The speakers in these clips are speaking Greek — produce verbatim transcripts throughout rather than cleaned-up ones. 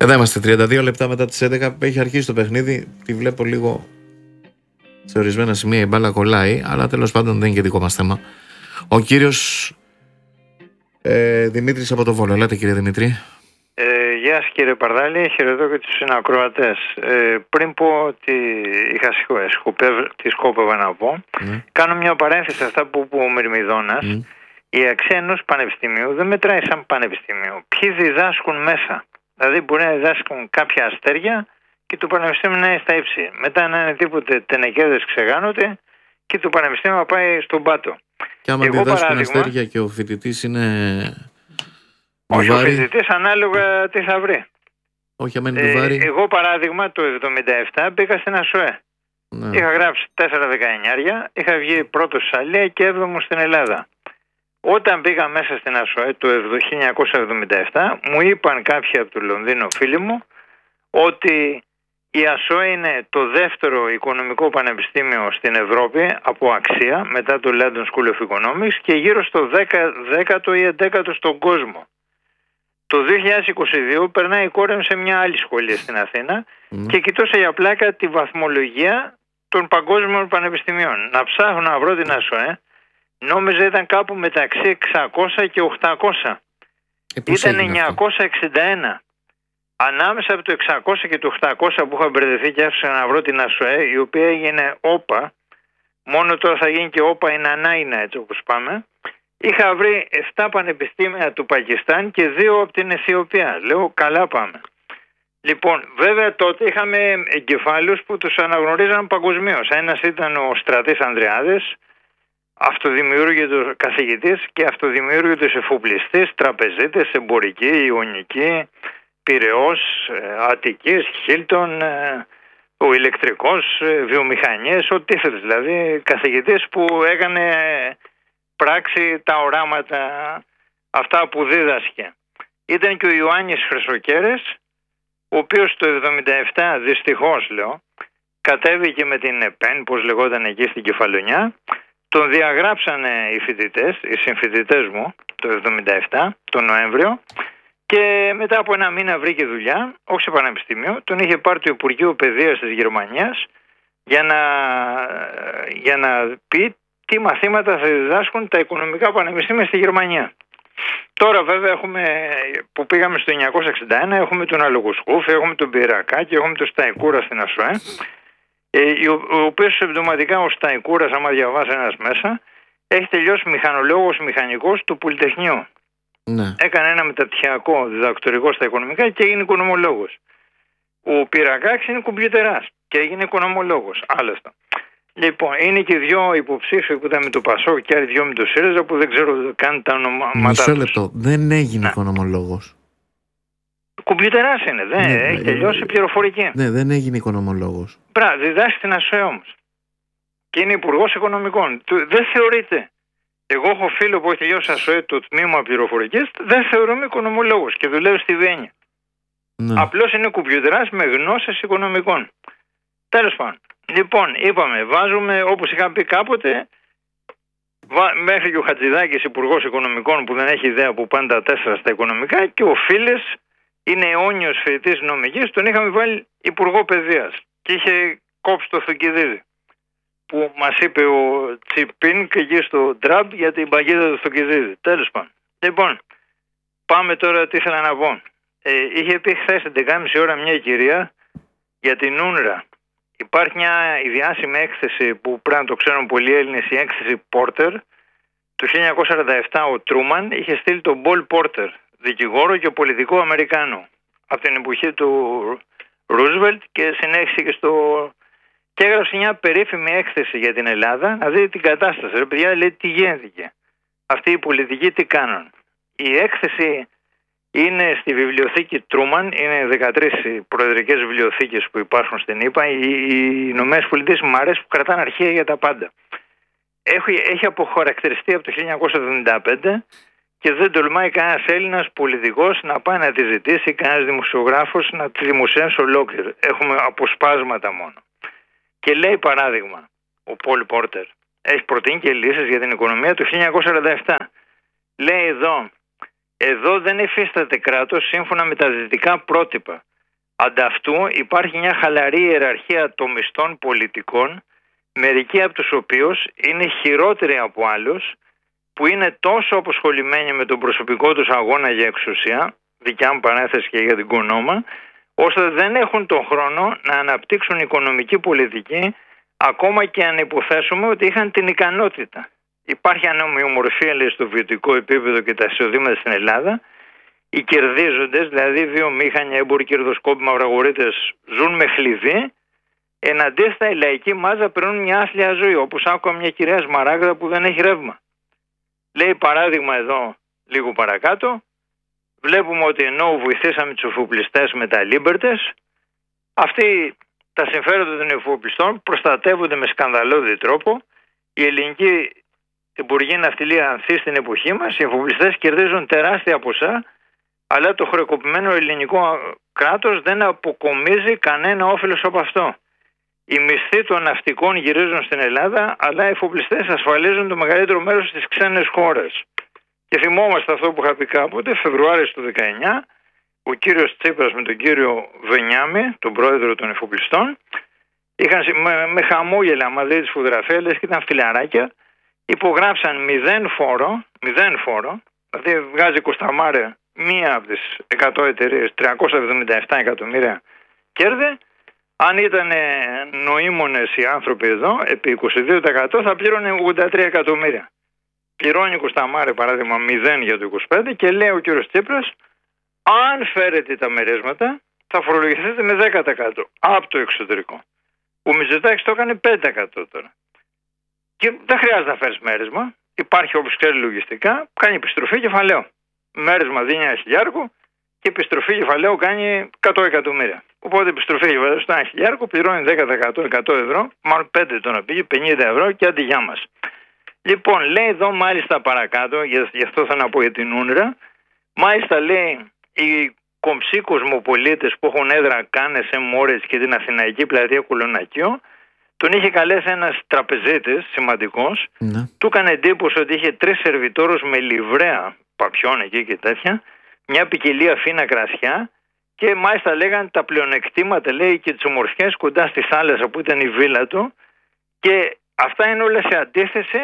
Εδώ είμαστε τριάντα δύο λεπτά μετά τις έντεκα. Έχει αρχίσει το παιχνίδι. Τη βλέπω λίγο σε ορισμένα σημεία η μπάλα κολλάει, αλλά τέλος πάντων δεν είναι και δικό μας θέμα. Ο κύριος ε, Δημήτρης από το Βόλο. Ελάτε κύριε Δημήτρη. Ε, γεια σας κύριε Παρδάλη, χαιρετώ και τους συνακροατές. Ε, πριν πω ότι είχα σκοπεύ, τι σκόπευα να πω, mm. κάνω μια παρένθεση σε αυτά που είπε ο Μυρμηδόνας. Mm. Η αξία ενός πανεπιστημίου δεν μετράει σαν πανεπιστημίο. Ποιοι διδάσκουν μέσα. Δηλαδή μπορεί να διδάσκουν κάποια αστέρια και το πανεπιστήμιο να είναι στα ύψη. Μετά να είναι τίποτε τενεκέδες ξεγάνονται και το πανεπιστήμιο να πάει στον πάτο. Και άμα Εγώ διδάσκουν παράδειγμα, αστέρια και ο φοιτητής είναι... Όχι, ο φοιτητής ανάλογα τι θα βρει. Όχι, αμένει ε, βάρη. Εγώ παράδειγμα το εβδομήντα επτά μπήκα στην ΑΣΟΕ. Ναι. Είχα γράψει τέσσερα δεκαεννιά, είχα βγει πρώτος στη Αλία και έβδομος στην Ελλάδα. Όταν πήγα μέσα στην ΑΣΟΕ το χίλια εννιακόσια εβδομήντα επτά, μου είπαν κάποιοι από το Λονδίνο φίλοι μου ότι η ΑΣΟΕ είναι το δεύτερο οικονομικό πανεπιστήμιο στην Ευρώπη από αξία μετά το London School of Economics και γύρω στο δέκατο ή έντεκατο στον κόσμο. Το δύο χιλιάδες είκοσι δύο περνάει η κόρη μου σε μια άλλη σχολή στην Αθήνα mm. και κοιτώσα για πλάκα τη βαθμολογία των παγκόσμιων πανεπιστημίων. Να ψάχνω να βρω την ΑΣΟΕ, νόμιζα ήταν κάπου μεταξύ εξακόσια και οκτακόσια. Ε, ήταν εννιακόσια εξήντα ένα. Ανάμεσα από το εξακόσια και το οκτακόσια που είχα μπερδευτεί και άφησα να βρω την ΑΣΟΕ, η οποία έγινε όπα, μόνο τώρα θα γίνει και όπα είναι ανάινα έτσι όπως πάμε, είχα βρει επτά πανεπιστήμια του Πακιστάν και δύο από την Αιθιοπία. Λέω καλά πάμε. Λοιπόν, βέβαια τότε είχαμε εγκεφάλους που τους αναγνωρίζαν παγκοσμίως. Ένας ήταν ο Στρατής Ανδριάδης, αυτοδημιούργητος καθηγητής και αυτοδημιούργητος εφοπλιστής, τραπεζίτες, εμπορική, ιωνική, Πειραιώς, Αττικής, Χίλτον, ο ηλεκτρικός, βιομηχανίες, ό,τι θέλεις. Δηλαδή καθηγητής που έκανε πράξη τα οράματα αυτά που δίδασκε. Ήταν και ο Ιωάννης Χρυσοκέρες, ο οποίος το εβδομήντα επτά δυστυχώς λέω κατέβηκε με την ΕΠΕΝ, πως λεγόταν εκεί στην Κεφαλονιά. Τον διαγράψανε οι φοιτητές, οι συμφοιτητές μου το εβδομήντα επτά, τον Νοέμβριο, και μετά από ένα μήνα βρήκε δουλειά, όχι σε πανεπιστήμιο, τον είχε πάρει το Υπουργείο Παιδείας της Γερμανίας για να, για να πει τι μαθήματα θα διδάσκουν τα οικονομικά πανεπιστήμια στη Γερμανία. Τώρα βέβαια έχουμε, που πήγαμε στο εννιακόσια εξήντα ένα, έχουμε τον Αλογοσκούφ, έχουμε τον Πυρακάκη, έχουμε τον Σταϊκούρα στην ΑΣΟΕ, ε, ο οποίος συμπτωματικά ο Σταϊκούρας, άμα διαβάσει ένας μέσα, έχει τελειώσει μηχανολόγος μηχανικός του Πολυτεχνείου. Ναι. Έκανε ένα μεταπτυχιακό διδακτορικό στα οικονομικά και έγινε οικονομολόγος. Ο Πυρακάκης είναι κομπιουτεράς και έγινε οικονομολόγος. Άλλωστε. Λοιπόν, είναι και δυο υποψήφοι που ήταν με το Πασόκ και άλλοι δυο με το ΣΥΡΙΖΑ που δεν ξέρω καν τα ονόματά τους. Μισό λεπτό. Δεν έγινε οικονομολόγος. Κουμπιουτεράς είναι. Δεν ναι, έχει τελειώσει ε, πληροφορική. Ναι, δεν έγινε οικονομολόγος. Μπράβο, διδάσκει στην ΑΣΟΕ όμως. Και είναι υπουργός οικονομικών. Δεν θεωρείται. Εγώ έχω φίλο που έχει τελειώσει ΑΣΟΕ το τμήμα πληροφορικής, δεν θεωρούμε οικονομολόγος και δουλεύει στη Βιέννη. Ναι. Απλώς είναι κουμπιουτεράς με γνώσεις οικονομικών. Τέλος πάντων. Λοιπόν, είπαμε, βάζουμε όπως είχα πει κάποτε, μέχρι και ο Χατζηδάκης υπουργός οικονομικών που δεν έχει ιδέα που πάνε τα τέσσερα στα οικονομικά και ο Φίλες είναι αιώνιος φοιτητής νομικής, τον είχαμε βάλει υπουργό παιδείας και είχε κόψει το Θουκυδίδη που μας είπε ο Τσιπίν και εκεί στο Τραμπ για την παγίδα του Θουκυδίδη. Τέλος πάντων. Λοιπόν, πάμε τώρα τι ήθελα να πω. Ε, είχε πει χθες έντεκα και μισή ώρα μια κυρία για την Ούνρα. Υπάρχει μια διάσημη έκθεση που πρέπει να το ξέρουν πολλοί Έλληνες, η έκθεση Πόρτερ. Το χίλια εννιακόσια σαράντα επτά ο Τρούμαν είχε στείλει τον Πολ Πόρτερ, δικηγόρο και πολιτικό Αμερικάνο, από την εποχή του Ρούσβελτ και συνέχισε και στο... και έγραψε μια περίφημη έκθεση για την Ελλάδα, να δείτε την κατάσταση. Ρε παιδιά, λέει τι γίνεται. Αυτοί οι πολιτικοί τι κάνουν. Η έκθεση είναι στη βιβλιοθήκη Τρούμαν, είναι δεκατρείς προεδρικές βιβλιοθήκες που υπάρχουν στην ΗΠΑ. Οι Ηνωμένες Πολιτείες μου αρέσει που κρατάνε αρχεία για τα πάντα. Έχει, έχει αποχαρακτηριστεί από το χίλια εννιακόσια εβδομήντα πέντε και δεν τολμάει κανένας Έλληνας πολιτικός να πάει να τη ζητήσει, κανένας δημοσιογράφος να τη δημοσιεύσει ολόκληρη. Έχουμε αποσπάσματα μόνο. Και λέει παράδειγμα, ο Πολ Πόρτερ έχει προτείνει και λύσεις για την οικονομία το χίλια εννιακόσια σαράντα επτά. Λέει εδώ, εδώ δεν υφίσταται κράτος σύμφωνα με τα δυτικά πρότυπα. Ανταυτού υπάρχει μια χαλαρή ιεραρχία των μισθών πολιτικών, μερικοί από τους οποίους είναι χειρότεροι από άλλους, που είναι τόσο αποσχολημένοι με τον προσωπικό τους αγώνα για εξουσία, δικιά μου παράθεση και για την Κονόμα, ώστε δεν έχουν τον χρόνο να αναπτύξουν οικονομική πολιτική, ακόμα και αν υποθέσουμε ότι είχαν την ικανότητα. Υπάρχει ανομοιομορφία, λέει, στο βιωτικό επίπεδο και τα εισοδήματα στην Ελλάδα. Οι κερδίζοντες, δηλαδή βιομήχανοι, έμποροι, κερδοσκόποι, μαυραγορείτες, ζουν με χλειδί. Εν αντίθετα, η λαϊκή μάζα περνούν μια άθλια ζωή, όπως άκουγα μια κυρία Σμαράγδα που δεν έχει ρεύμα. Λέει παράδειγμα εδώ, λίγο παρακάτω, βλέπουμε ότι ενώ βοηθήσαμε τους εφοπλιστές με τα Λίμπερτες, αυτοί τα συμφέροντα των εφοπλιστών προστατεύονται με σκανδαλώδη τρόπο. Η ελληνική εμπορική ναυτιλία ανθεί στην εποχή μας, οι εφοπλιστές κερδίζουν τεράστια ποσά, αλλά το χρεοκοπημένο ελληνικό κράτος δεν αποκομίζει κανένα όφελος από αυτό. Οι μισθοί των ναυτικών γυρίζουν στην Ελλάδα, αλλά οι εφοπλιστές ασφαλίζουν το μεγαλύτερο μέρος στις ξένες χώρες. Και θυμόμαστε αυτό που είχα πει κάποτε, Φεβρουάριο του δεκαεννιά, ο κύριος Τσίπρας με τον κύριο Βενιάμι, τον πρόεδρο των εφοπλιστών, είχαν με, με χαμόγελα μαζί τις φωτογραφίες και ήταν φιλαράκια, υπογράψαν μηδέν φόρο, μηδέν φόρο, δηλαδή βγάζει Κοσταμάρε μία από τις εκατό εταιρείες τριακόσια εβδομήντα επτά εκατομμύρια κέρδη. Αν ήταν νοήμονες οι άνθρωποι εδώ, επί είκοσι δύο τοις εκατό θα πλήρωνε ογδόντα τρία εκατομμύρια. Πληρώνει Κοσταμάρε παράδειγμα μηδέν για το είκοσι πέντε και λέει ο κύριος Τσίπρας, αν φέρετε τα μερίσματα θα φορολογηθείτε με δέκα τοις εκατό από το εξωτερικό. Ο Μητσοτάκης το έκανε πέντε τοις εκατό τώρα. Και δεν χρειάζεται να φέρεις μέρισμα. Υπάρχει, όπως ξέρει, λογιστικά, κάνει επιστροφή κεφαλαίου. Μέρισμα δίνει ένα χιλιάρικο και επιστροφή κεφαλαίου κάνει εκατό εκατομμύρια. Οπότε επιστροφή κεφαλαίου στο ένα χιλιάρικο πληρώνει δέκα τοις εκατό, εκατό ευρώ, μάλλον πέντε το να πήγε, πενήντα ευρώ και αντί για μας. Λοιπόν, λέει εδώ μάλιστα παρακάτω, γι' αυτό θα να πω για την Ούνρα, μάλιστα λέει οι κομψοί κοσμοπολίτες που έχουν έδρα Κάνες, Μόρες και την Αθηναϊκή Πλατεία Κολονακείο, τον είχε καλέσει ένας τραπεζίτης σημαντικός, ναι. Του έκανε εντύπωση ότι είχε τρεις σερβιτόρους με λιβρέα παπιών εκεί και τέτοια, μια ποικιλία φίνα κρασιά και μάλιστα λέγανε τα πλεονεκτήματα, λέει, και τις ομορφιές κοντά στη θάλασσα που ήταν η βίλα του, και αυτά είναι όλα σε αντίθεση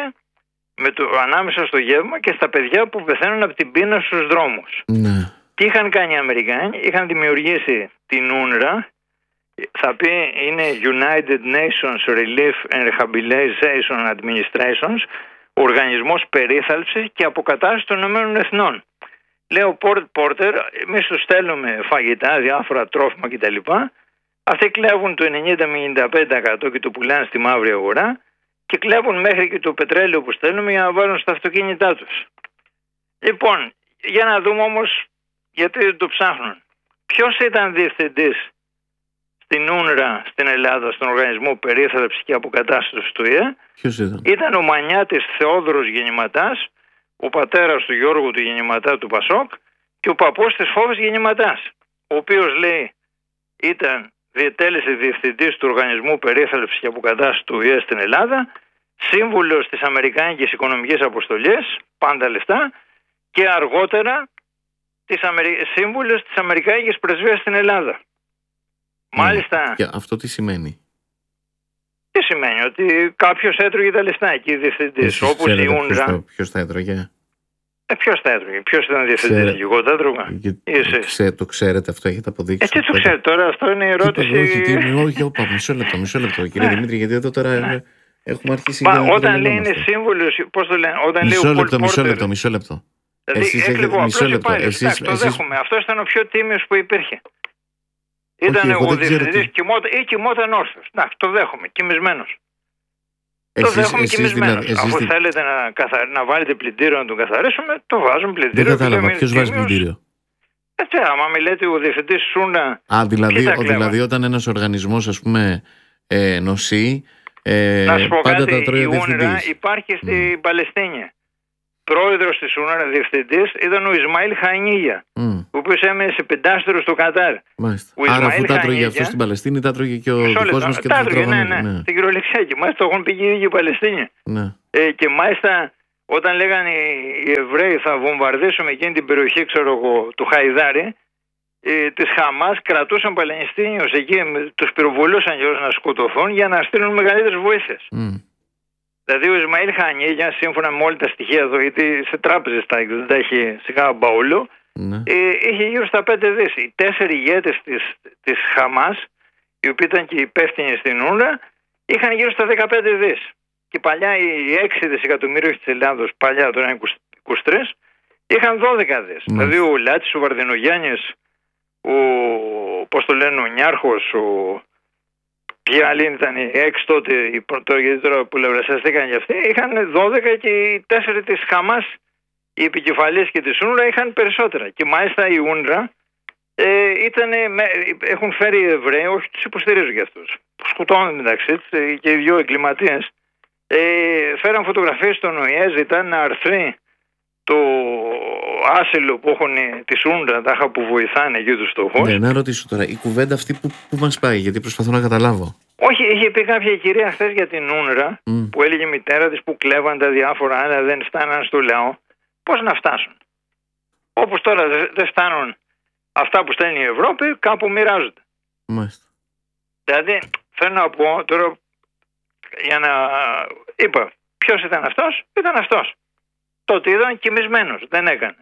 με το, ανάμεσα στο γεύμα και στα παιδιά που πεθαίνουν από την πείνα στους δρόμους. Ναι. Τι είχαν κάνει οι Αμερικάνοι? Είχαν δημιουργήσει την Ούνρα, θα πει είναι United Nations Relief and Rehabilitation Administrations, οργανισμός περίθαλψης και αποκατάστασης των Ηνωμένων Εθνών. Λέει ο Πόρτ Πόρτερ, εμείς τους στέλνουμε φαγητά, διάφορα τρόφιμα κτλ. Αυτοί κλέβουν το ενενήντα με ενενήντα πέντε τοις εκατό και το πουλάνε στη μαύρη αγορά και κλέβουν μέχρι και το πετρέλαιο που στέλνουμε για να βάλουν στα αυτοκίνητά τους. Λοιπόν, για να δούμε όμως γιατί δεν το ψάχνουν. Ποιος ήταν διευθυντής στην Ούνρα στην Ελλάδα, στον Οργανισμό Περίθαλψης και Αποκατάστασης του ΙΕ? Ποιος ήταν? Ήταν ο Μανιάτης Θεόδωρος Γεννηματάς, ο πατέρας του Γιώργου του Γεννηματά του Πασόκ και ο παππούς της Φόβης Γεννηματάς, ο οποίος, λέει, ήταν διετέλεσε διευθυντής του Οργανισμού Περίθαλψης και Αποκατάστασης του ΙΕ στην Ελλάδα, σύμβουλος της Αμερικάνικης Οικονομικής Αποστολής, πάντα λεφτά, και αργότερα της Αμερι... σύμβουλος της Αμερικάνικης Πρεσβείας στην Ελλάδα. Ναι. Μάλιστα. Και αυτό τι σημαίνει? Τι σημαίνει? Ότι κάποιος έτρωγε τα λεφτά εκεί, διευθυντής, όπως η Ούνρα. Ποιος τα έτρωγε? Ε, ποιος τα έτρωγε? Ποιος ήταν διευθυντής? Εγώ τα έτρωγα. Ξέ, το ξέρετε αυτό, έχετε αποδείξει? Ε, τι το ξέρετε τώρα? Αυτό είναι η ερώτηση. Όχι, τι, όχι, όπα, μισό λεπτό, μισό λεπτό, κύριε ναι. Δημήτρη, γιατί εδώ τώρα ναι. έχουμε αρχίσει. Μα όταν λέει είναι σύμβουλος, πώς το λένε? Όταν μισό λέει λεπτό, μισό λεπτό, μισό λεπτό. Δηλαδή, εσείς έχετε μισό λεπτό. Εσείς, εσείς... Το δέχομαι. Αυτός ήταν ο πιο τίμιος που υπήρχε. Ήταν ο διευθυντής ή κοιμόταν όρθιος. Να, το δέχομαι, κοιμισμένος. Εσείς, το δέχομαι κοιμισμένος. Δηλαδή, Αφού εσείς... θέλετε να, καθαρ... να βάλετε πλυντήριο να τον καθαρίσουμε, το βάζουμε πλυντήριο. Δεν κατάλαβα, ποιος βάζει πλυντήριο? Έτσι, άμα μιλάτε ο διευθυντής Σούνα. Α, δηλαδή, ο, δηλαδή όταν ένας οργανισμός, ας πούμε, ε, νοσεί, ε, να σου πω πάντα κάτι, τα τρώει η ο διευθυντής. Ούνρα υπάρχει στην mm. Παλαιστίνη. Πρόεδρος της Ούνρα, διευθυντής, ήταν ο Ισμαήλ Χανίγια, mm. ο οποίος έμεινε σε πεντάστερο στο Κατάρ. Μάλιστα. Άρα αφού τα τρώγε αυτό στην Παλαιστίνη, τα τρώγε και ο δικός μας και τα τρώγε. Ναι, ναι, ναι. Στην κυριολεξία και μάλιστα το έχουν πει και οι Παλαιστίνοι. Ναι. Ε, και μάλιστα όταν λέγανε οι Εβραίοι θα βομβαρδίσουμε εκείνη την περιοχή, ξέρω εγώ, του Χαϊδάρη, ε, της Χαμάς κρατούσαν Παλαιστίνιους εκεί, τους πυροβολούσαν και να σκοτωθούν για να στείλουν μεγαλύτερες βοήθειες. Mm. Δηλαδή ο Ισμαήλ Χανίγια, σύμφωνα με όλα τα στοιχεία εδώ, γιατί σε τράπεζες τα, δεν τα έχει σιγά μπαούλο, mm. ε, είχε γύρω στα πέντε δις. Οι τέσσερις ηγέτες της, της Χαμάς, οι οποίοι ήταν και υπεύθυνοι στην Ούρα, είχαν γύρω στα δεκαπέντε δις. Και παλιά οι έξι δισεκατομμύρια της Ελλάδος, παλιά τώρα είκοσι τρία, είχαν δώδεκα δις. Mm. Δηλαδή ο Λάτσης, ο Βαρδινογιάννης, ο, πώς το λένε, ο Νιάρχος, ο... ποιοι άλλοι ήταν οι έξι τότε, οι πρώτο, γιατί τώρα που λευρασιαστήκαν και αυτοί, είχαν δώδεκα και οι τέσσερις της Χαμάς, οι επικεφαλής και της Ούνρα είχαν περισσότερα. Και μάλιστα η Ούνρα ε, ήτανε, έχουν φέρει οι Εβραίοι, όχι τους υποστηρίζουν για αυτούς, σκοτώνουν μεταξύ τους και οι δυο εγκληματίες. Ε, φέραν φωτογραφίες στον Ο Ε Ε, ζητάνε να αρθεί το άσυλο που έχουν τη Ούνρα, τάχα που βοηθάνε εκεί τους στόχους. Ναι, να ρωτήσω τώρα, η κουβέντα αυτή που, που μας πάει, γιατί προσπαθώ να καταλάβω. Όχι, είχε πει κάποια κυρία χθες για την Ούνρα, mm. που έλεγε η μητέρα της που κλέβαν τα διάφορα άλλα, δεν φτάναν στο λαό. Πώς να φτάσουν? Όπως τώρα δεν φτάνουν αυτά που στέλνει η Ευρώπη, κάπου μοιράζονται. Μάλιστα. Δηλαδή, θέλω να πω τώρα, για να είπα, ποιος ήταν αυτός? Ήταν αυτός. Τότε ήταν κοιμισμένος, δεν έκανε.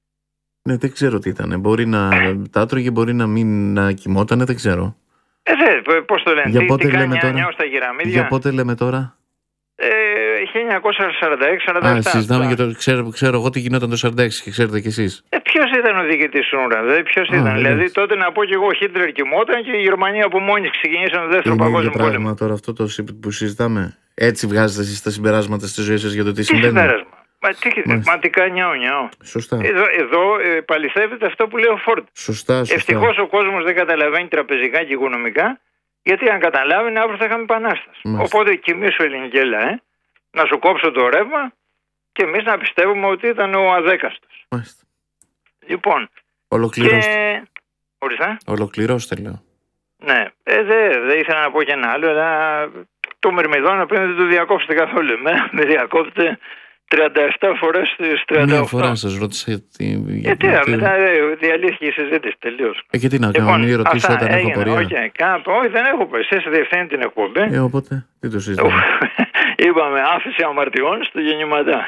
Ναι, δεν ξέρω τι ήταν. Μπορεί να τα άτρωγε, μπορεί να μην να κοιμότανε, δεν ξέρω. Ε, δε, πώς το λένε, για τι, πότε τι λέμε κάνει τώρα? Στα γυραμίδια. Για πότε λέμε τώρα? Ε, χίλια εννιακόσια σαράντα έξι σαράντα επτά. Α, συζητάμε για το ξέρω, ξέρω εγώ τι γινόταν το σαράντα έξι και ξέρετε κι εσείς. Ε, ποιος ήταν ο διοικητής Ούρα, δηλαδή ποιος Α, ήταν? Δηλαδή τότε να πω κι εγώ, ο Χίτλερ κοιμόταν και η Γερμανία από μόνη ξεκινήσαν το δεύτερο είναι παγκόσμιο πόλεμο. πόλεμο. Τώρα αυτό το που συζητάμε, έτσι βγάζετε εσείς τα συμπεράσματα στη ζωή σας για το τι, τι συμβαίνει? Συμπέρασμα. Μα τι, μα τι κάνει νιάου νιάου. Σωστά. Εδώ, εδώ ε, παληθεύεται αυτό που λέει ο Φόρντ. Σωστά, σωστά. Ευτυχώς ο κόσμος δεν καταλαβαίνει τραπεζικά και οικονομικά, γιατί αν καταλάβαινε αύριο θα είχαμε επανάσταση. Οπότε κοιμήσου ελληνική λαέ, να σου κόψω το ρεύμα και εμείς να πιστεύουμε ότι ήταν ο αδέκαστος. Μάλιστα. Λοιπόν. Ολοκληρώστε. Και... Ορίστε. Ολοκληρώστε, λέω. Ναι. Ε, δεν δε ήθελα να πω και ένα άλλο, αλλά το μερμηδόνα πριν δεν το διακόψετε καθόλου. Εμένα με διακόπτετε τριάντα επτά φορές στις τριάντα οκτώ. Μία φορά σας ρώτησα. Γιατί μετά διαλύθηκε η συζήτηση τελείως. Ε, γιατί να κάνω, μην ρωτήσω όταν έχω πορεία. Όχι, όχι, δεν έχω πορεία. Εσείς διευθύνει την εκπομπή. Ε, οπότε, τι το συζητάμε. Είπαμε άφηση αμαρτιών στο γεννηματά.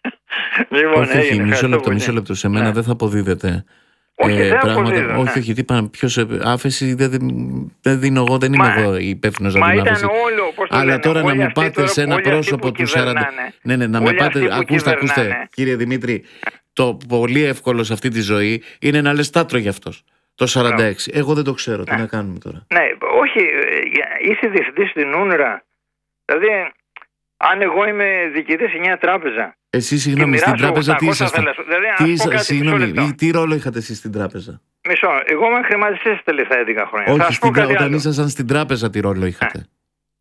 Λοιπόν, όχι, όχι, μισό λεπτό, μισό λεπτό. Σε μένα δεν θα αποδίδεται. Όχι, ε, δεν πράγματα, όχι, όχι, τι πάνε, ποιος, άφεση δεν, δεν δίνω εγώ, δεν είμαι μα, εγώ υπεύθυνος να δίνω άφεση. Όλο, πώς το αλλά λένε, τώρα να μου πάτε τώρα, σε ένα πρόσωπο του σαράντα. Ναι, ναι, να με πάτε, ακούστε, ακούστε, κύριε Δημήτρη, το πολύ εύκολο σε αυτή τη ζωή είναι να λες τάτρο για αυτός. Το σαράντα έξι. Ναι. Εγώ δεν το ξέρω, τι ναι. να κάνουμε τώρα. Ναι, όχι, είσαι διευθυντής στην Ούνρα. Δηλαδή, αν εγώ είμαι διοικητής σε μια τράπεζα. Εσύ, συγγνώμη, στην τράπεζα τι ήσασταν? Δηλαδή, τι, συγγνώμη, τι ρόλο είχατε εσείς στην τράπεζα? Μισό, εγώ είμαι χρηματιστής τα τελευταία έντεκα χρόνια. Όχι, στην, όταν ήσασταν στην τράπεζα τι ρόλο είχατε? Ναι.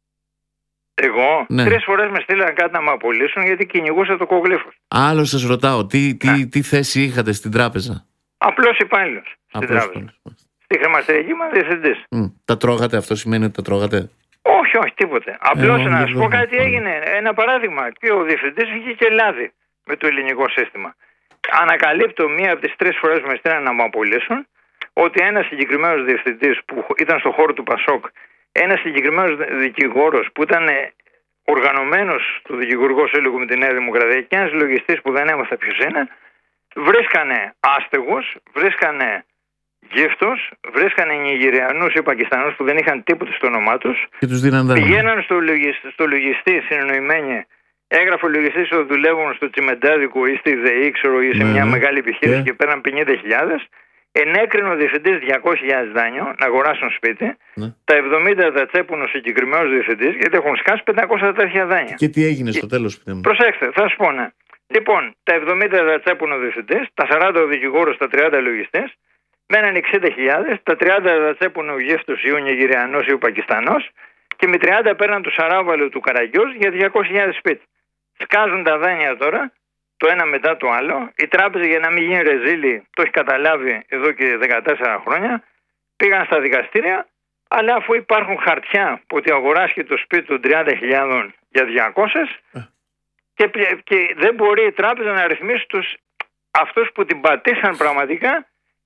Εγώ ναι. τρεις φορές με στείλαν κάτι να με απολύσουν γιατί κυνηγούσα το κογλύφος. Άλλο σας ρωτάω, τι, τι, ναι. τι θέση είχατε στην τράπεζα? Απλός υπάλληλος στην τράπεζα. Στη χρηματιστηριακή είμαι διευθυντής. Mm. Τα τρώγατε, αυτό σημαίνει ότι τα τρώγατε? Όχι, όχι, τίποτε. Απλώς ε, να σου πω κάτι έγινε. Ένα παράδειγμα. Και ο διευθυντής βγήκε και λάδι με το ελληνικό σύστημα. Ανακαλύπτω μία από τις τρεις φορές που με στείλαν να μου απολύσουν ότι ένας συγκεκριμένος διευθυντής που ήταν στον χώρο του Πασόκ, ένας συγκεκριμένος δικηγόρος που ήταν οργανωμένος στο δικηγορικό σύλλογο με τη Νέα Δημοκρατία και ένας λογιστής που δεν έμαθα ποιος είναι, βρίσκανε άστεγους, βρίσκανε γύφτος, βρίσκανε Νιγηριανούς ή Πακιστανούς που δεν είχαν τίποτα στο όνομά τους. Και τους δίναν πηγαίναν στο λογιστή, στο λογιστή συνεννοημένοι. Έγραφε ο λογιστής ότι δουλεύουν στο τσιμεντάδικο ή στη ΔΕΗ, ξέρω, ή σε μια ναι, μεγάλη επιχείρηση yeah. και παίρναν πενήντα χιλιάδες. Ενέκρινε ο διευθυντής διακόσιες χιλιάδες δάνειο να αγοράσουν σπίτι. Ναι. Τα εβδομήντα τα τσέπουν ο συγκεκριμένος διευθυντής γιατί έχουν σκάσει πεντακόσια τέτοια δάνεια. Και τι έγινε στο τέλος, πείτε μου? Προσέξτε, θα σου πω ναι. Λοιπόν, τα εβδομήντα τα τσέπουν ο διευθυντής, τα σαράντα ο δικηγόρος, τα τριάντα λογιστές. Μέναν εξήντα χιλιάδες, τα τριάντα τα τσέπουν ο γύφτος ή ο Νιγηριανός ή ο Πακιστανός και με τριάντα παίρναν του Σαράβαλου του Καραγκιός για διακόσιες χιλιάδες σπίτι. Σκάζουν τα δάνεια τώρα, το ένα μετά το άλλο. Η τράπεζα, για να μην γίνει ρεζίλη, το έχει καταλάβει εδώ και δεκατέσσερα χρόνια. Πήγαν στα δικαστήρια, αλλά αφού υπάρχουν χαρτιά που ότι αγοράστηκε το σπίτι των τριάντα χιλιάδων για διακόσιες και, και δεν μπορεί η τράπεζα να ρυθμίσει τους, αυτούς που την πατήσαν πραγματικά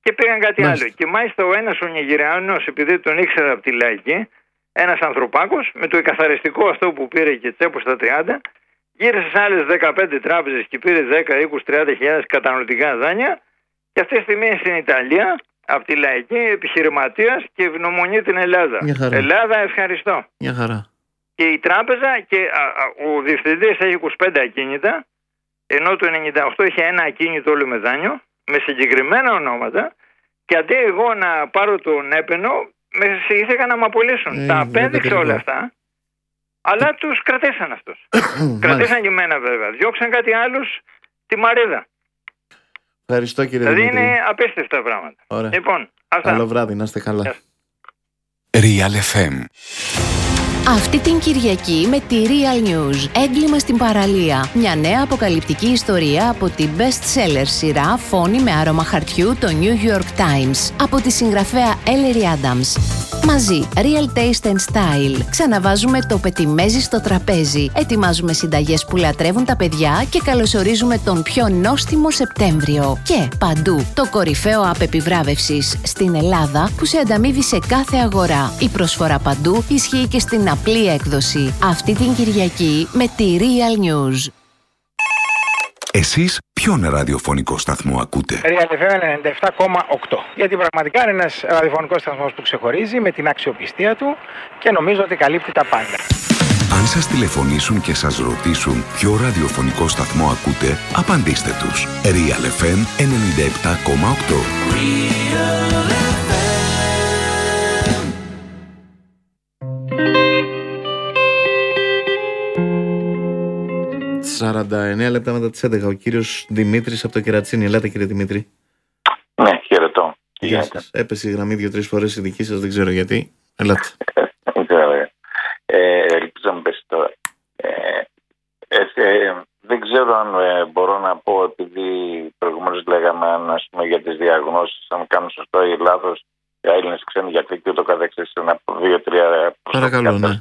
και πήγαν κάτι Μάλιστα. άλλο. Και μάλιστα ο ένας ο Νιγηριανός, επειδή τον ήξερα από τη Λαϊκή, ένας ανθρωπάκος, με το εκαθαριστικό αυτό που πήρε και τσέπο στα τριάντα, γύρισε σε άλλες δεκαπέντε τράπεζες και πήρε δέκα, είκοσι, τριάντα χιλιάδες κατανοητικά δάνεια. Και αυτή τη στιγμή είναι στην Ιταλία, από τη Λαϊκή, επιχειρηματίας και ευγνωμονεί την Ελλάδα. Ελλάδα, ευχαριστώ. Μια χαρά. Και η τράπεζα και α, α, ο διευθυντής έχει είκοσι πέντε ακίνητα, ενώ το ενενήντα οκτώ είχε ένα ακίνητο όλο με δάνειο, με συγκεκριμένα ονόματα, και αντί εγώ να πάρω τον έπαινο, με εισηγήθηκαν να με απολύσουν. Ε, Τα απέδειξε όλα αυτά, αλλά τους κρατήσαν αυτούς. Κρατήσαν και εμένα βέβαια. Διώξαν κάτι άλλους τη Μαρίδα. Ευχαριστώ κύριε Δηλαδή Δημήτρη. είναι απίστευτα πράγματα. Ωραία. Λοιπόν, αυτά. Καλό βράδυ, να είστε καλά. Real εφ εμ. Αυτή την Κυριακή με τη Real News. Έγκλημα στην παραλία. Μια νέα αποκαλυπτική ιστορία από την best-seller σειρά Φόνη με άρωμα χαρτιού, το New York Times. Από τη συγγραφέα Ellery Adams. Μαζί, Real Taste and Style. Ξαναβάζουμε το πετιμέζι στο τραπέζι. Ετοιμάζουμε συνταγές που λατρεύουν τα παιδιά και καλωσορίζουμε τον πιο νόστιμο Σεπτέμβριο. Και παντού, το κορυφαίο app επιβράβευσης στην Ελλάδα που σε ανταμείβει σε κάθε αγορά. Η προσφορά παντού ισχύει και στην απλή έκδοση. Αυτή την Κυριακή με τη Real News. Εσείς ποιον ραδιοφωνικό σταθμό ακούτε? Real εφ εμ ενενήντα επτά κόμμα οκτώ. Γιατί πραγματικά είναι ένας ραδιοφωνικός σταθμός που ξεχωρίζει με την αξιοπιστία του και νομίζω ότι καλύπτει τα πάντα. Αν σας τηλεφωνήσουν και σας ρωτήσουν ποιο ραδιοφωνικό σταθμό ακούτε, απαντήστε τους. Real εφ εμ ενενήντα επτά κόμμα οκτώ. σαράντα εννέα λεπτά μετά τις έντεκα. Ο κύριος Δημήτρης από το Κερατσίνι. Ελάτε κύριε Δημήτρη. Ναι, χαιρετώ. Γεια σας. Έπεσε η γραμμή δύο-τρεις φορές η δική σας, δεν ξέρω γιατί. Ελάτε. ε, ελπίζω να μην πέσει τώρα. Ε, ε, ε, δεν ξέρω αν ε, μπορώ να πω, επειδή προηγουμένως λέγαμε αν, ας πούμε, για τις διαγνώσεις, αν κάνουν σωστό ή λάθος οι Έλληνες ξένοι γιατροί και ούτω καθεξής, ένα δύο-τρία Παρακαλώ, ναι.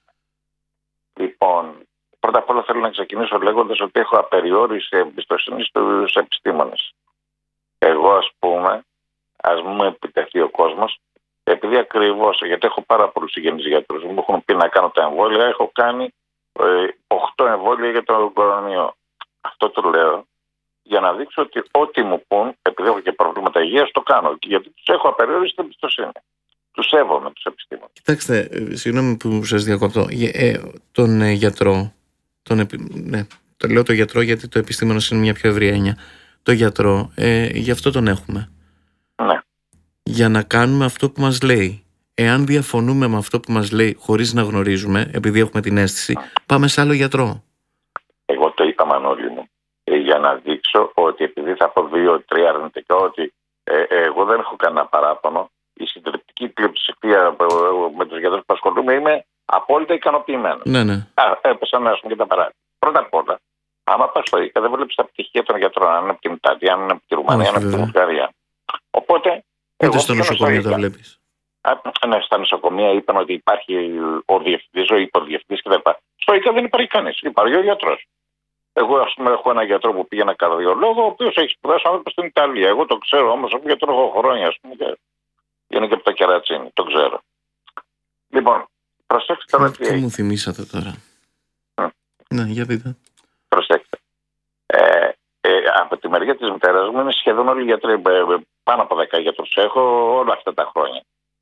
Λοιπόν, πρώτα απ' όλα θέλω να ξεκινήσω λέγοντας ότι έχω απεριόριστη εμπιστοσύνη στους επιστήμονες. Εγώ, ας πούμε, ας μου επιτεθεί ο κόσμος, επειδή ακριβώς, γιατί έχω πάρα πολλούς συγγενείς γιατρούς, μου έχουν πει να κάνω τα εμβόλια, έχω κάνει οκτώ ε, εμβόλια για τον κορονοϊό. Αυτό το λέω για να δείξω ότι ό,τι μου πούν, επειδή έχω και προβλήματα υγείας, το κάνω. Γιατί τους έχω απεριόριστη εμπιστοσύνη. Τους σέβομαι τους επιστήμονες. Κοιτάξτε, συγγνώμη που σας διακόπτω. Ε, τον ε, γιατρό, τον επι... ναι, το λέω το γιατρό γιατί το επιστήμονας είναι μια πιο ευρία έννοια. Το γιατρό, ε, γι' αυτό τον έχουμε. Ναι. Για να κάνουμε αυτό που μας λέει. Εάν διαφωνούμε με αυτό που μας λέει χωρίς να γνωρίζουμε, επειδή έχουμε την αίσθηση, πάμε σε άλλο γιατρό. Εγώ το είπα, Μανώλη μου, ε, για να δείξω ότι επειδή θα πω δύο-τρία αρνητικά, ότι ε, ε, εγώ δεν έχω κανένα παράπονο. Η συντριπτική πλειοψηφία με τους γιατρούς που ασχολούμαι, είμαι απόλυτα ικανοποιημένο. Ναι, ναι. Α, έπεσαν να πούμε και τα παράδειγμα. Πρώτα απ' όλα, άμα πας στο ΙΚΑ, δεν βλέπεις τα πτυχία των γιατρών, αν είναι από την Ιταλία, αν είναι από τη Ρουμανία, αν είναι από τη Βουλγαρία. Οπότε. Ούτε στο νοσοκομείο τα βλέπεις. Ναι, στα νοσοκομεία είπαν ότι υπάρχει ο διευθυντής, ο υποδιευθυντής κτλ. Στο ΙΚΑ δεν υπάρχει κανείς. Υπάρχει ο γιατρός. Εγώ, ας πούμε, έχω ένα γιατρό που πήγε ένα καρδιολόγο, ο οποίος έχει σπουδάσει άνθρωπο στην Ιταλία. Εγώ το ξέρω όμως, αφού γιατρό έχω χρόνια, ας πούμε, και είναι και από το Κερατσίνι, το ξέρω. Λοιπόν, προσέξτε τώρα τι Τι μου θυμήσατε τώρα. Mm. Ναι, για πείτε. Προσέξτε. Ε, ε, από τη μεριά της μητέρας μου είναι σχεδόν όλοι οι γιατροί. Πάνω από δέκα γιατρούς έχω όλα αυτά τα χρόνια.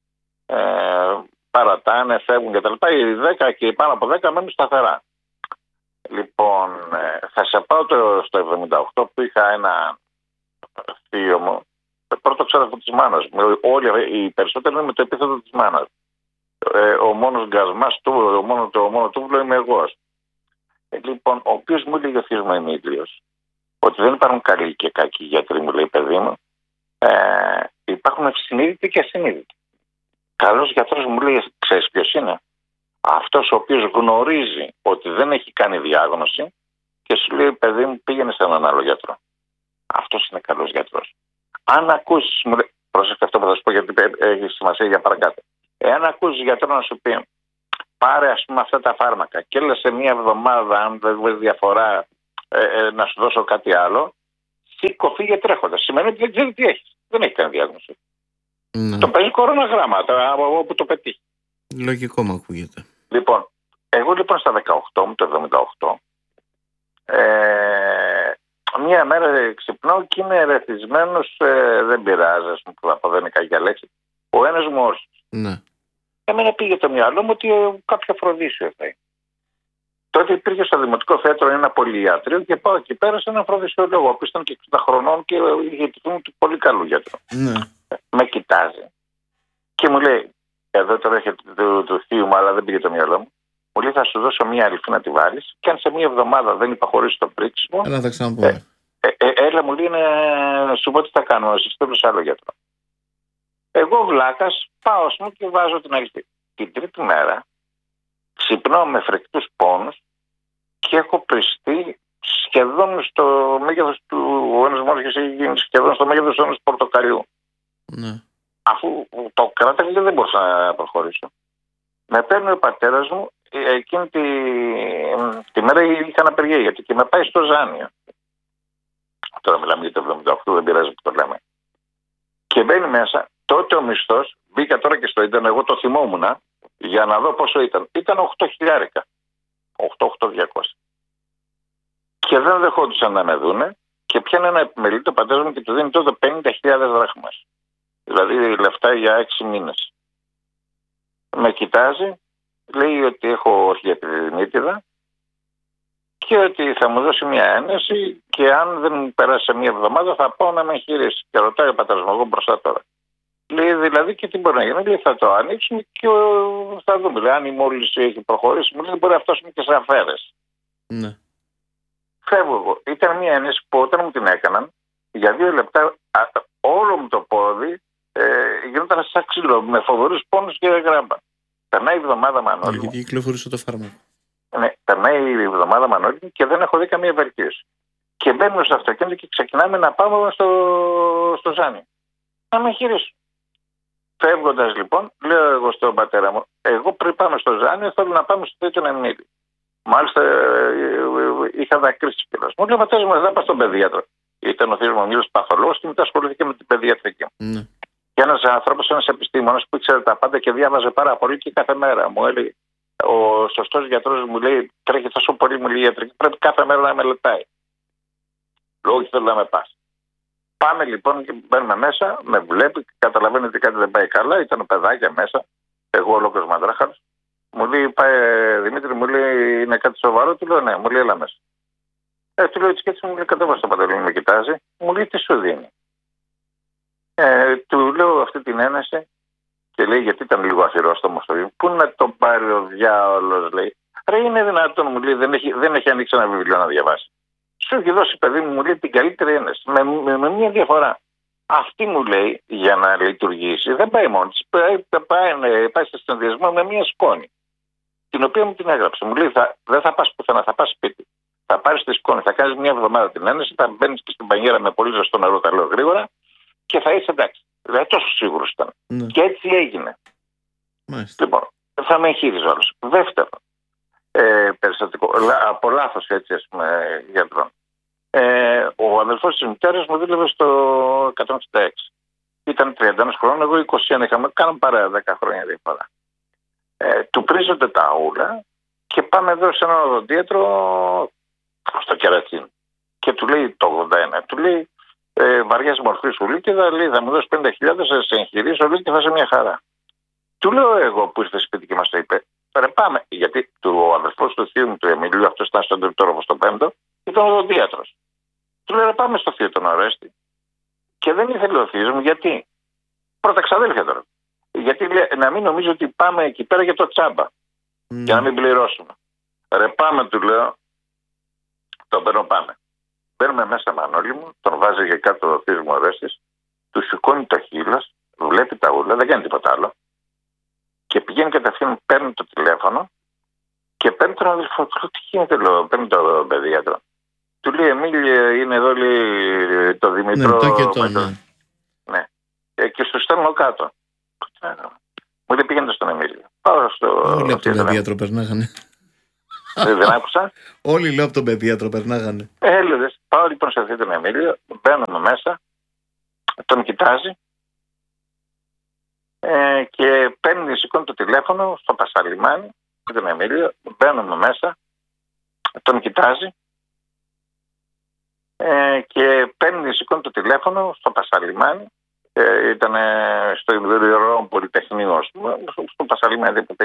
Ε, παρατάνε, φεύγουν κτλ. Οι δέκα και πάνω από δέκα μένουν σταθερά. Λοιπόν, ε, θα σε πάω το, στο εβδομήντα οκτώ που είχα ένα θείο μου. Πρώτο ξέρω από τη μάνα μου. Όλοι οι περισσότεροι είναι με το επίθετο τη μάνα. Ε, ο μόνος γκασμάς του, ο μόνο, το μόνο τούβλο είμαι εγώ. Ε, λοιπόν, ο οποίος μου έλεγε ο θείος μου Εμίλιος, ότι δεν υπάρχουν καλοί και κακοί γιατροί, μου λέει, παιδί μου. Ε, υπάρχουν ευσυνείδητοι και ασυνείδητοι. Καλός γιατρός, μου λέει, ξέρεις ποιος είναι? Αυτός ο οποίος γνωρίζει ότι δεν έχει κάνει διάγνωση και σου λέει, παιδί μου, πήγαινε σε έναν άλλο γιατρό. Αυτός είναι καλός γιατρός. Αν ακούσεις, μου λέει, πρόσεχε αυτό που θα σου πω γιατί έχει σημασία για παρακάτω. Εάν ακούσεις γιατρό να σου πει, πάρε ας πούμε αυτά τα φάρμακα και έλα σε μία εβδομάδα, αν δεν βρει διαφορά, ε, ε, να σου δώσω κάτι άλλο, σήκω, φύγε τρέχοντας. Σημαίνει ότι δεν ξέρει τι έχεις. Δεν έχει κάνει διάγνωση. Ναι. Το παίζει κοροναγράμματα από όπου το πετύχει. Λογικό μου ακούγεται. Λοιπόν, εγώ λοιπόν στα δεκαοκτώ μου, το εβδομήντα οκτώ, ε, μία μέρα ξυπνώ και είμαι ερεθισμένος, ε, δεν πειράζει, ας πούμε, που θα πω, δεν είναι κακιά λέξη. Ο ένας μου όρθιος. Ναι. Εμένα πήγε το μυαλό μου ότι ε, κάποιο αφροδίσιο θα είναι. Τότε υπήρχε στο Δημοτικό Θέατρο ένα πολυιατρείο και πάω εκεί πέρα σε ένα αφροδισιολόγο, που ήταν και εξήντα χρονών και είχε τυχόν του πολύ καλού γιατρού. Ναι. Με κοιτάζει και μου λέει, εδώ τώρα έχει του, του θείου μου, αλλά δεν πήγε το μυαλό μου. Μου λέει, θα σου δώσω μία αληθή να τη βάλεις και αν σε μία εβδομάδα δεν υπαχωρήσει το πρίξιμο. Έλα, θα ξαναπούμε. Ε, ε, ε, έλα, μου λέει, να σου πω τι θα κάνω, να στείλω σε άλλο γιατρό. Εγώ βλάκας πάω μου και βάζω την αληθή. Την τρίτη μέρα ξυπνώ με φρεκτούς πόνους και έχω πριστεί σχεδόν στο μέγεθος του, ο ένας μόρφης έχει γίνει σχεδόν στο μέγεθος ενός πορτοκαλιού. Ναι. Αφού το κράταγε δεν μπορούσα να προχωρήσω. Με παίρνει ο πατέρας μου, εκείνη τη, τη μέρα είχα αναπηρία γιατί και με πάει στο Ζάνιο. Τώρα μιλάμε για το εβδομήντα οκτώ, δεν πειράζει που το λέμε. Και μπαίνει μέσα, τότε ο μισθός, μπήκα τώρα και στο ίντερνετ, εγώ το θυμόμουν, για να δω πόσο ήταν. Ήταν οκτώ χιλιάρικα. οκτώ χιλιάδες διακόσια. Και δεν δεχόντουσαν να με δούνε και πιάνε ένα επιμελή το πατέρα μου και του δίνει τότε πενήντα χιλιάδες δράχμες. Δηλαδή λεφτά για έξι μήνες. Με κοιτάζει, λέει ότι έχω ορχιεπιδημίτιδα και ότι θα μου δώσει μια ένεση και αν δεν μου περάσει μια εβδομάδα θα πάω να με εγχειρήσει. Και ρωτάει ο πατέρας μου, εγώ μπροστά τώρα. Λέει δηλαδή και τι μπορεί να γίνει. Λέει θα το ανοίξουμε και θα δούμε. Λέει αν η μόλυνση έχει προχωρήσει, μου λέει μπορεί να φτάσουμε και σε αφαίρεση. Ναι. Φεύγω εγώ. Ήταν μια ένεση που όταν μου την έκαναν, για δύο λεπτά α, όλο μου το πόδι ε, γινόταν σαν ξύλο με φοβερούς πόνους και γράμπα. Περνάει η εβδομάδα Μανώλη. Γιατί κυκλοφορούσε το φάρμακο. Ναι, περνάει η εβδομάδα Μανώλη και δεν έχω δει καμία βελτίωση. Και μπαίνουμε στο αυτοκίνητο και ξεκινάμε να πάμε στο, στο Ζάνι. Να με χειρίσω. Φεύγοντας λοιπόν, λέω εγώ στον πατέρα μου, εγώ πριν πάμε στο Ζάνι θέλω να πάμε στο τέτοιο Εμμύλη. Μάλιστα είχα δακρύσει κιόλας. Μου λέει ο πατέρας μου, δεν πάω στον παιδίατρο. Ήταν ο θείος μου Μίλος παθολόγος και μετά ασχολήθηκε με την παιδιατρική. Ναι. Και ένας άνθρωπος, ένας επιστήμονας που ήξερε τα πάντα και διάβαζε πάρα πολύ και κάθε μέρα μου έλεγε, ο σωστός γιατρός μου λέει, τρέχει τόσο πολύ μου λέει ιατρική, πρέπει κάθε μέρα να μελετάει. Λόγω και θέλω να με πας. Πάμε λοιπόν και μπαίνουμε μέσα, με βλέπει, καταλαβαίνει ότι κάτι δεν πάει καλά, ήταν παιδάκια μέσα, εγώ ολόκληρος μαντράχαλος. Μου λέει, πάει, Δημήτρη, μου λέει, είναι κάτι σοβαρό, του λέω ναι, μου λέει, έλα μέσα. Ε, του λέω έτσι και έτσι, μου λέει, κατέβασε το παντελόνι, με κοιτάζει, μου λέει, τι σου δίνει. Ε, του λέω αυτή την ένεση και λέει, γιατί ήταν λίγο αφιερόστομο στο βίβλιο, πού να το πάρει ο διάολος, λέει. Ρε, είναι δυνατόν, μου λέει, δεν έχει, δεν έχει ανοίξει ένα βιβλίο να διαβάσει. Σου έχει δώσει, παιδί μου, μου λέει, την καλύτερη ένεση, με, με, με μια διαφορά. Αυτή μου λέει, για να λειτουργήσει, δεν πάει μόνη της, πάει, πάει, πάει σε συνδυασμό με μια σκόνη, την οποία μου την έγραψε. Μου λέει, θα, δεν θα πας πουθενά, θα πας σπίτι. Θα πάρεις τη σκόνη, θα κάνεις μια εβδομάδα την ένεση, θα μπαίνεις και στην πανιέρα με πολύ ζεστό νερό, τα λέω γρήγορα, και θα είσαι εντάξει. Δηλαδή τόσο σίγουρος ήταν. Ναι. Και έτσι έγινε. Μάλιστα. Λοιπόν, θα με εγχείριζε όλος. Δεύτερο, ε, περιστατικό, από λάθος έτσι ας πούμε γιατρών. Ε, ο αδελφός της μητέρας μου δούλευε στο εκατόν εξήντα έξι. Ήταν τριάντα ένα χρόνων, εγώ είκοσι ένα είχαμε, κάναμε παρέα δέκα χρόνια διαφορά. Ε, του πρίζονται τα ούλα και πάμε εδώ σε έναν οδοντίατρο στο Κερατσίν. Και του λέει το ογδόντα ένα, του λέει ε, βαριά μορφή σου λύκηδα, λέει θα μου δώσει πενήντα χιλιάδες, θα σε εγχειρήσω, λέει και θα είσαι μια χαρά. Του λέω εγώ που ήρθε σπίτι και μας το είπε, ρε πάμε, γιατί ο αδελφός του θείου μου του Εμιλίου, αυτό ήταν στον Τριτόροφο στο πέμπτο, ήταν οδοντίατρος. Του λέω πάμε στο θείο τον Ορέστη. Και δεν ήθελε ο θείος μου, γιατί. Πρώτα ξαδέλφια τώρα. Γιατί λέει, να μην νομίζω ότι πάμε εκεί πέρα για το τσάμπα. Mm. Για να μην πληρώσουμε. Ρε πάμε, του λέω. Τον παίρνω πάμε. Παίρνουμε μέσα Μανώλη μου, τον βάζει για κάτω ο θείος μου Ορέστης, του σηκώνει το χείλος, βλέπει τα ούλα, δεν κάνει τίποτα άλλο. Και πηγαίνει κατευθείαν, παίρνει το τηλέφωνο και παίρνει τον αδελφό του. Τι γίνεται, λέω, παίρνει το παιδίατρο. Του λέει, Εμίλη, είναι εδώ, λέει, το Δημητρό. Ναι, το και το, ναι. Ναι. Ε, και σου στέλνω κάτω. Μου λέει, πήγαινε στον Εμίλιο. Πάω στο... Όλοι από τον παιδίατρο περνάγανε. Δεν άκουσα. Όλοι, λέω, από τον παιδίατρο περνάγανε. Έλεγες, πάω λοιπόν σε αυτή τον Εμίλιο, μπαίνουμε μέσα. τον κοιτάζει ε, και παίρνει, σηκώνει το τηλέφωνο στο Πασαλιμάνι, τον Εμίλιο, μπαίνουμε μέσα, τον κοιτάζει ε, και παίρνει, σηκώνει το τηλέφωνο στο Πασαλιμάνι, ε, ήταν στο Ιδρύο Πολυτεχνείο, στο Πασαλιμάνι,